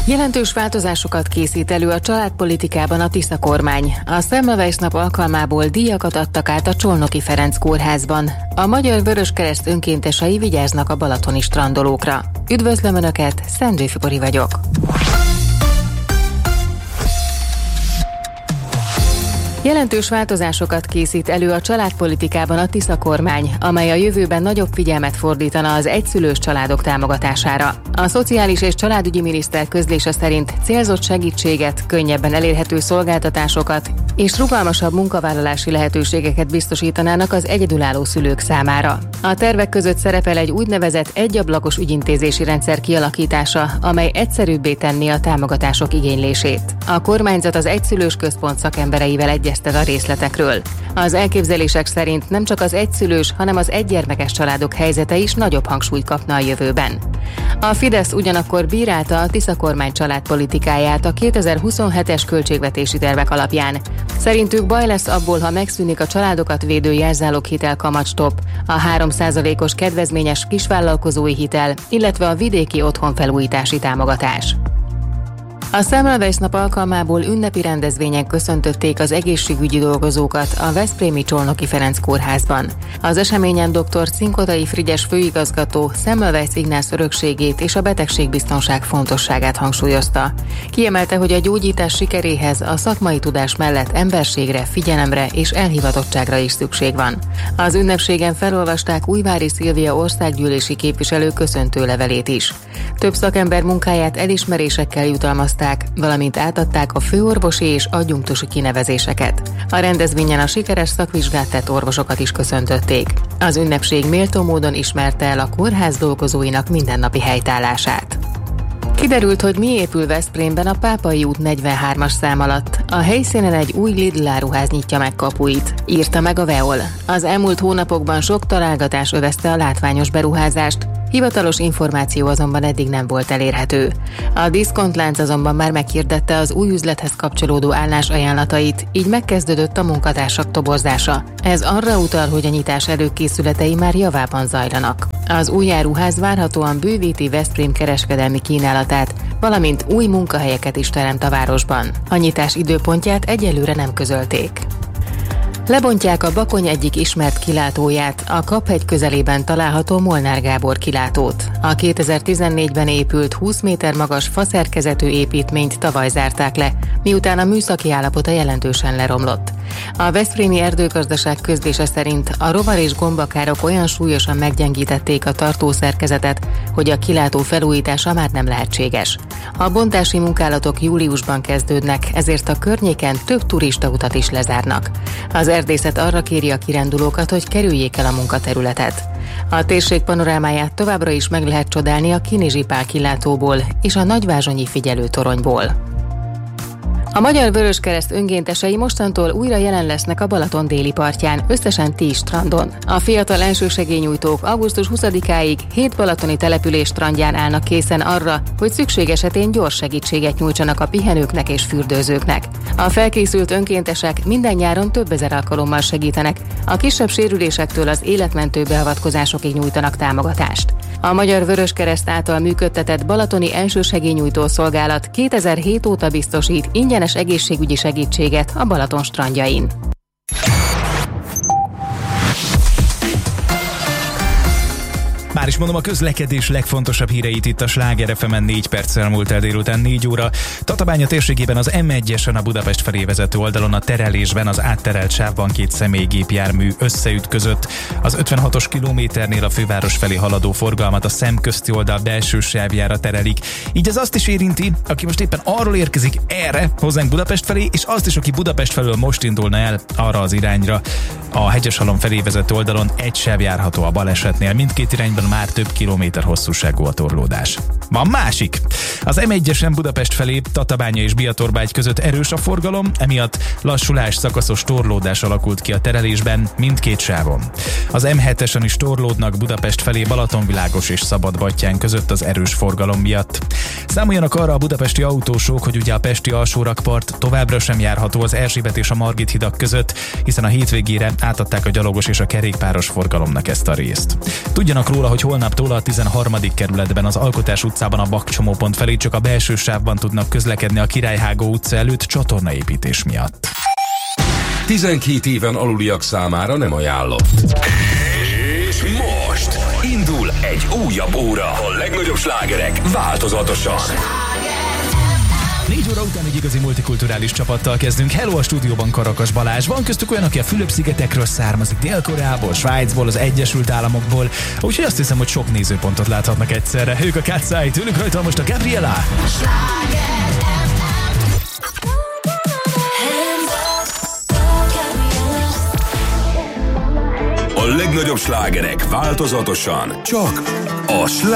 Jelentős változásokat készít elő a családpolitikában a Tisza kormány. A Semmelweis nap alkalmából díjakat adtak át a Csolnoki Ferenc kórházban. A Magyar Vöröskereszt önkéntesei vigyáznak a balatoni strandolókra. Üdvözlöm Önöket, Szent Zsófi vagyok. Jelentős változásokat készít elő a családpolitikában a Tisza kormány, amely a jövőben nagyobb figyelmet fordítana az egyszülős családok támogatására. A Szociális és Családügyi Miniszter közlése szerint célzott segítséget, könnyebben elérhető szolgáltatásokat és rugalmasabb munkavállalási lehetőségeket biztosítanának az egyedülálló szülők számára. A tervek között szerepel egy úgynevezett egyablakos ügyintézési rendszer kialakítása, amely egyszerűbbé tenné a támogatások igénylését. A kormányzat az egyszülős központ szakembereivel egyeztet a részletekről. Az elképzelések szerint nem csak az egyszülős, hanem az egygyermekes családok helyzete is nagyobb hangsúlyt kapna a jövőben. A Fidesz ugyanakkor bírálta a Tisza kormány családpolitikáját a 2027-es költségvetési tervek alapján. Szerintük baj lesz abból, ha megszűnik a családokat védő jelzáloghitel kamatstopp, a 3%-os kedvezményes kisvállalkozói hitel, illetve a vidéki otthonfelújítási támogatás. A Semmelweis nap alkalmából ünnepi rendezvényen köszöntötték az egészségügyi dolgozókat a veszprémi Csolnoki Ferenc kórházban. Az eseményen dr. Cinkodai Frigyes főigazgató Semmelweis Ignász örökségét és a betegségbiztonság fontosságát hangsúlyozta. Kiemelte, hogy a gyógyítás sikeréhez a szakmai tudás mellett emberségre, figyelemre és elhivatottságra is szükség van. Az ünnepségen felolvasták Újvári Szilvia országgyűlési képviselő köszöntőlevelét is. Több szakember munkáját elismerésekkel jutalmazták, valamint átadták a főorvosi és adjunktusi kinevezéseket. A rendezvényen a sikeres szakvizsgát tett orvosokat is köszöntötték. Az ünnepség méltó módon ismerte el a kórház dolgozóinak mindennapi helytállását. Kiderült, hogy mi épül Veszprémben a Pápai út 43-as szám alatt. A helyszínen egy új Lidl áruház nyitja meg kapuit, írta meg a Veol. Az elmúlt hónapokban sok találgatás övezte a látványos beruházást, hivatalos információ azonban eddig nem volt elérhető. A diszkontlánc azonban már meghirdette az új üzlethez kapcsolódó állásajánlatait, így megkezdődött a munkatársak toborzása. Ez arra utal, hogy a nyitás előkészületei már javában zajlanak. Az új áruház várhatóan bővíti Veszprém kereskedelmi kínálatát, valamint új munkahelyeket is teremt a városban. A nyitás időpontját egyelőre nem közölték. Lebontják a Bakony egyik ismert kilátóját, a Kaphegy közelében található Molnár Gábor kilátót. A 2014-ben épült 20 méter magas faszerkezetű építményt tavaly zárták le, miután a műszaki állapota jelentősen leromlott. A veszprémi erdőgazdaság közlése szerint a rovar és gombakárok olyan súlyosan meggyengítették a tartószerkezetet, hogy a kilátó felújítása már nem lehetséges. A bontási munkálatok júliusban kezdődnek, ezért a környéken több turistautat is lezárnak. Az erdészet arra kéri a kirándulókat, hogy kerüljék el a munkaterületet. A térség panorámáját továbbra is meg lehet csodálni a Kinizsi Pál kilátóból és a nagyvázsonyi figyelőtoronyból. A Magyar Vöröskereszt önkéntesei mostantól újra jelen lesznek a Balaton déli partján, összesen 10 strandon. A fiatal elsősegélynyújtók augusztus 20-áig 7 balatoni település strandján állnak készen arra, hogy szükség esetén gyors segítséget nyújtsanak a pihenőknek és fürdőzőknek. A felkészült önkéntesek minden nyáron több ezer alkalommal segítenek, a kisebb sérülésektől az életmentő beavatkozásokig nyújtanak támogatást. A Magyar Vöröskereszt által működtetett balatoni elsősegélynyújtó szolgálat 2007 óta biztosít ingyenes egészségügyi segítséget a Balaton strandjain. Már is mondom a közlekedés legfontosabb híreit itt a Sláger FM-en 4 perccel múlt el délután 4 óra. Tatabánya térségében az M1-esen a Budapest felé vezető oldalon a terelésben az átterelt sávban 2 személygépjármű összeütközött. Az 56-os kilométernél a főváros felé haladó forgalmat a szemközti oldal belső sávjára terelik. Így ez azt is érinti, aki most éppen arról érkezik erre, hozzánk Budapest felé, és azt is, aki Budapest felől most indulna el arra az irányra. A Hegyeshalom felé vezető oldalon egy sáv járható a balesetnél, mindkét irányban már több kilométer hosszúságú a torlódás. Van másik! Az M1-esen Budapest felé Tatabánya és Biatorbágy között erős a forgalom, emiatt lassulás, szakaszos torlódás alakult ki a terelésben mindkét sávon. Az M7-esen is torlódnak Budapest felé Balatonvilágos és Szabadbattyán között az erős forgalom miatt. Számoljanak arra a budapesti autósok, hogy ugye a pesti alsórakpart továbbra sem járható az Erzsébet és a Margit hidak között, hiszen a hétvégére átadták a gyalogos és a kerékpáros forgalomnak ezt a részt. Tudjanak róla, hogy holnaptól a 13. kerületben az Alkotás utcában a bakcsomópont felé csak a belső sávban tudnak közlekedni a Királyhágó utca előtt csatornaépítés miatt. 12 éven aluliak számára nem ajánlott. És most indul egy újabb óra. A legnagyobb slágerek változatosan. 4 óra után egy igazi multikulturális csapattal kezdünk. Hello, a stúdióban Karakas Balázs. Van köztük olyan, aki a Fülöp-szigetekről származik, Dél-Koreából, Svájcból, az Egyesült Államokból. Úgyhogy azt hiszem, hogy sok nézőpontot láthatnak egyszerre. Ők a Kácáj, tőlük rajta most a Gabriela. A legnagyobb slágerek változatosan csak a